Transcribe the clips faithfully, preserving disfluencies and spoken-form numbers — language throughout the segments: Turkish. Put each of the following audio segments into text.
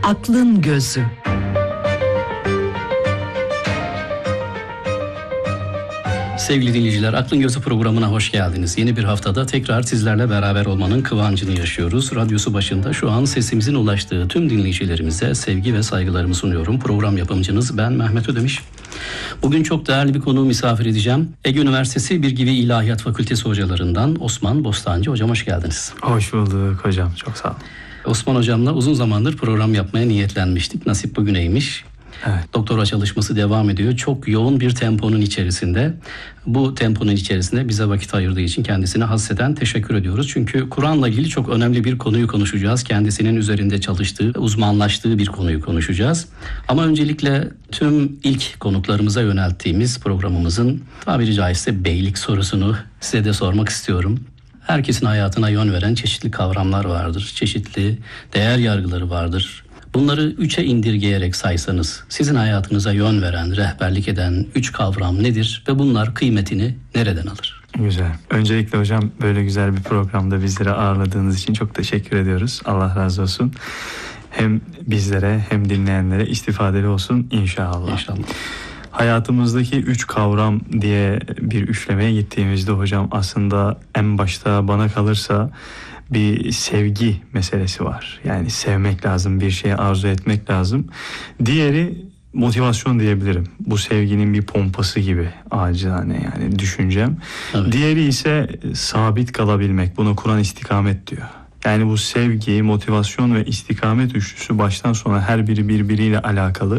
Aklın Gözü. Sevgili dinleyiciler, Aklın Gözü programına hoş geldiniz. Yeni bir haftada tekrar sizlerle beraber olmanın kıvancını yaşıyoruz. Radyosu başında şu an sesimizin ulaştığı tüm dinleyicilerimize sevgi ve saygılarımı sunuyorum. Program yapımcınız ben Mehmet Ödemiş. Bugün çok değerli bir konuğu misafir edeceğim. Ege Üniversitesi Birgivi İlahiyat Fakültesi hocalarından Osman Bostancı. Hocam hoş geldiniz. Hoş bulduk hocam, çok sağ olun. Osman hocamla uzun zamandır program yapmaya niyetlenmiştik. Nasip bugüneymiş. Evet. Doktora çalışması devam ediyor. Çok yoğun bir temponun içerisinde. Bu temponun içerisinde bize vakit ayırdığı için kendisine hasreten teşekkür ediyoruz. Çünkü Kur'an'la ilgili çok önemli bir konuyu konuşacağız. Kendisinin üzerinde çalıştığı, uzmanlaştığı bir konuyu konuşacağız. Ama öncelikle tüm ilk konuklarımıza yönelttiğimiz programımızın tabiri caizse beylik sorusunu size de sormak istiyorum. Herkesin hayatına yön veren çeşitli kavramlar vardır. Çeşitli değer yargıları vardır. Bunları üçe indirgeyerek saysanız, sizin hayatınıza yön veren, rehberlik eden üç kavram nedir ve bunlar kıymetini nereden alır? Güzel. Öncelikle hocam böyle güzel bir programda bizleri ağırladığınız için çok teşekkür ediyoruz. Allah razı olsun. Hem bizlere hem dinleyenlere istifadeli olsun inşallah. İnşallah. Hayatımızdaki üç kavram diye bir üçlemeye gittiğimizde hocam aslında en başta bana kalırsa bir sevgi meselesi var. Yani sevmek lazım, bir şeye arzu etmek lazım. Diğeri motivasyon diyebilirim. Bu sevginin bir pompası gibi acizane yani düşüncem. Evet. Diğeri ise sabit kalabilmek. Buna Kur'an istikamet diyor. Yani bu sevgi, motivasyon ve istikamet üçlüsü baştan sona her biri birbiriyle alakalı.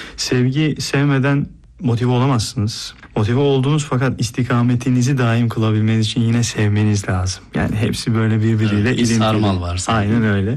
Sevgi sevmeden motive olamazsınız. Motive oldunuz fakat istikametinizi daim kılabilmeniz için yine sevmeniz lazım. Yani hepsi böyle birbiriyle evet, ilintili. Sarmal var. Aynen öyle.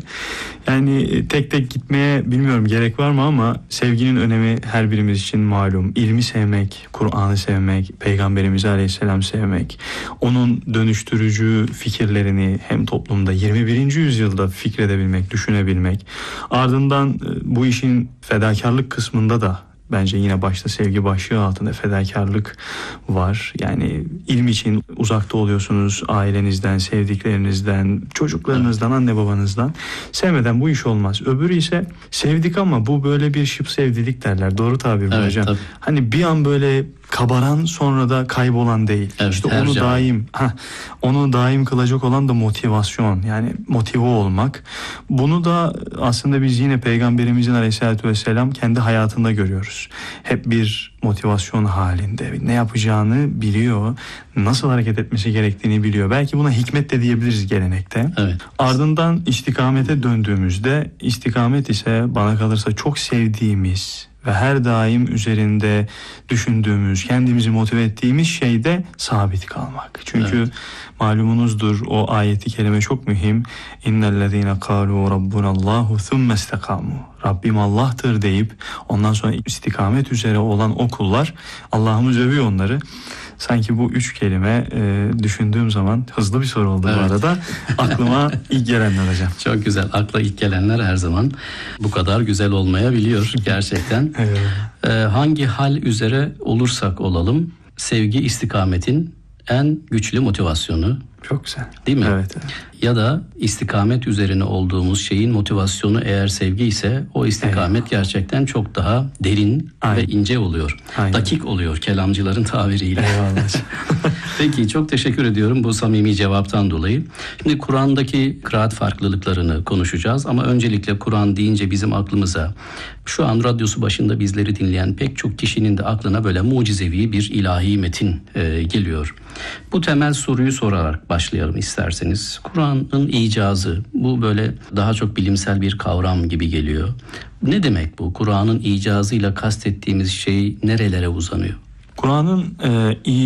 Yani tek tek gitmeye bilmiyorum gerek var mı ama sevginin önemi her birimiz için malum. İlmi sevmek, Kur'an'ı sevmek, Peygamberimiz Aleyhisselam sevmek, onun dönüştürücü fikirlerini hem toplumda yirmi birinci yüzyılda fikredebilmek, düşünebilmek. Ardından bu işin fedakarlık kısmında da bence yine başta sevgi başlığı altında fedakarlık var. Yani ilim için uzakta oluyorsunuz ailenizden, sevdiklerinizden, çocuklarınızdan, anne babanızdan. Sevmeden bu iş olmaz. Öbürü ise sevdik ama bu böyle bir şıp sevdilik derler. Doğru tabir mi evet, hocam? Tabii. Hani bir an böyle kabaran sonra da kaybolan değil. Evet, işte onu hercan. daim, heh, onu daim kılacak olan da motivasyon. Yani motive olmak. Bunu da aslında biz yine Peygamberimizin Aleyhisselatü Vesselam kendi hayatında görüyoruz. Hep bir motivasyon halinde. Ne yapacağını biliyor. Nasıl hareket etmesi gerektiğini biliyor. Belki buna hikmet de diyebiliriz gelenekte. Evet. Ardından istikamete döndüğümüzde istikamet ise bana kalırsa çok sevdiğimiz ve her daim üzerinde düşündüğümüz, kendimizi motive ettiğimiz şeyde sabit kalmak. Çünkü evet. malumunuzdur o ayeti kerime çok mühim. İnnellezîne kâlû rabbunallâhu thumme istekâmû. Rabbim Allah'tır deyip ondan sonra istikamet üzere olan o kullar, Allah'ımız övüyor onları. Sanki bu üç kelime e, düşündüğüm zaman hızlı bir soru oldu evet. bu arada. Aklıma ilk gelenler hocam. Çok güzel. Akla ilk gelenler her zaman bu kadar güzel olmayabiliyor gerçekten. Evet. Ee, hangi hal üzere olursak olalım sevgi istikametin en güçlü motivasyonu. Çok güzel. Değil mi? Evet, evet. Ya da istikamet üzerine olduğumuz şeyin motivasyonu eğer sevgi ise o istikamet Eyvallah. gerçekten çok daha derin Aynen. ve ince oluyor. Aynen. Dakik oluyor kelamcıların tabiriyle. Eyvallah. Peki çok teşekkür ediyorum bu samimi cevaptan dolayı. Şimdi Kur'an'daki kıraat farklılıklarını konuşacağız ama öncelikle Kur'an deyince bizim aklımıza şu an radyosu başında bizleri dinleyen pek çok kişinin de aklına böyle mucizevi bir ilahi metin e, geliyor. Bu temel soruyu sorarak başlayalım isterseniz. Kur'an'ın icazı, bu böyle daha çok bilimsel bir kavram gibi geliyor. Ne demek bu? Kur'an'ın icazıyla kastettiğimiz şey nerelere uzanıyor? Kur'an'ın e,